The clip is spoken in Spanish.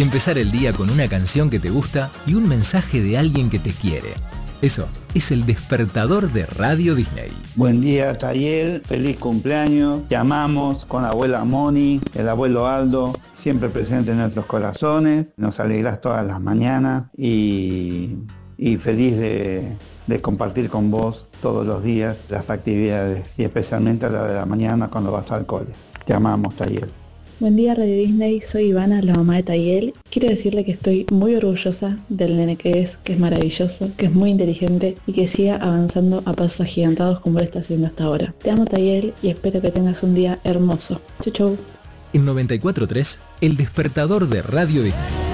Empezar el día con una canción que te gusta y un mensaje de alguien que te quiere. Eso es el despertador de Radio Disney. Buen día, Tayel. Feliz cumpleaños. Te amamos con la abuela Moni, el abuelo Aldo, siempre presente en nuestros corazones. Nos alegrás todas las mañanas y feliz de compartir con vos todos los días las actividades y especialmente la de la mañana cuando vas al cole. Te amamos, Tayel. Buen día, Radio Disney, soy Ivana, la mamá de Tayel. Quiero decirle que estoy muy orgullosa del nene que es maravilloso, que es muy inteligente y que siga avanzando a pasos agigantados como lo está haciendo hasta ahora. Te amo, Tayel, y espero que tengas un día hermoso. Chau, chau. En 94.3, el despertador de Radio Disney.